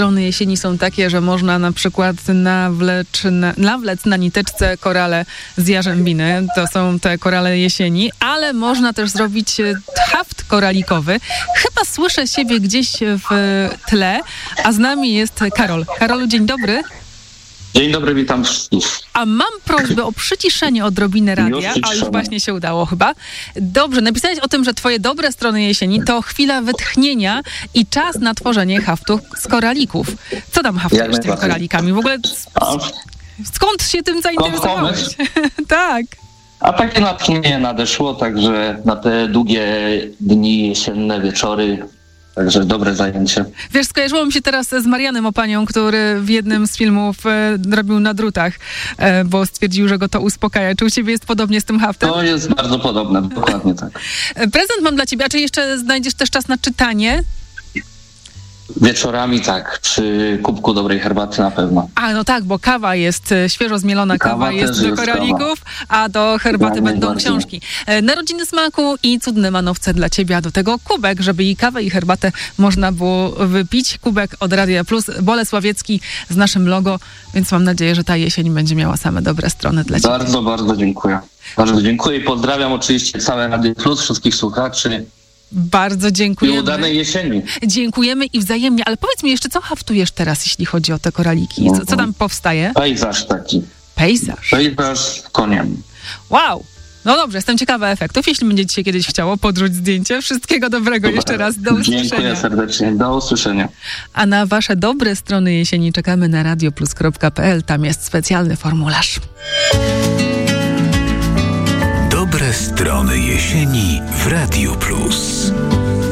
strony jesieni są takie, że można na przykład nawlec na niteczce korale z jarzębiny. To są te korale jesieni, ale można też zrobić haft koralikowy. Chyba słyszę siebie gdzieś w tle, a z nami jest Karol. Karolu, dzień dobry. Dzień dobry, witam wszystkich. A mam prośbę o przyciszenie odrobinę radia, a już właśnie się udało chyba. Dobrze, napisałeś o tym, że twoje dobre strony jesieni to chwila wytchnienia i czas na tworzenie haftu z koralików. Co tam haftujesz tymi koralikami? W ogóle skąd się tym zainteresowałeś? Tak. A takie natchnienie nadeszło, także na te długie dni, jesienne wieczory. Także dobre zajęcie. Wiesz, skojarzyło mi się teraz z Marianem Opanią, który w jednym z filmów robił na drutach, bo stwierdził, że go to uspokaja. Czy u ciebie jest podobnie z tym haftem? To jest bardzo podobne, dokładnie tak. Prezent mam dla ciebie, a czy jeszcze znajdziesz też czas na czytanie? Wieczorami tak, przy kubku dobrej herbaty na pewno. A no tak, bo kawa jest, świeżo zmielona kawa jest do koralików, a do herbaty Jak będą najbardziej. książki. Narodziny smaku i cudne manowce dla ciebie, a do tego kubek, żeby i kawę i herbatę można było wypić. Kubek od Radia Plus, Bolesławiecki z naszym logo, więc mam nadzieję, że ta jesień będzie miała same dobre strony dla ciebie. Bardzo, bardzo dziękuję. Bardzo dziękuję i pozdrawiam oczywiście całe Radio Plus, wszystkich słuchaczy. Bardzo I dziękujemy. udanej jesieni. Dziękujemy i wzajemnie, ale powiedz mi jeszcze, co haftujesz teraz, jeśli chodzi o te koraliki? Co tam powstaje? Pejzaż taki. Pejzaż. Pejzaż z koniem. Wow! No dobrze, jestem ciekawa efektów. Jeśli będzie ci się kiedyś chciało, podrzuć zdjęcie. Wszystkiego dobrego jeszcze raz. Do usłyszenia. Dziękuję serdecznie. Do usłyszenia. A na wasze dobre strony jesieni czekamy na radioplus.pl. Tam jest specjalny formularz. Dobre strony jesieni w Radio Plus.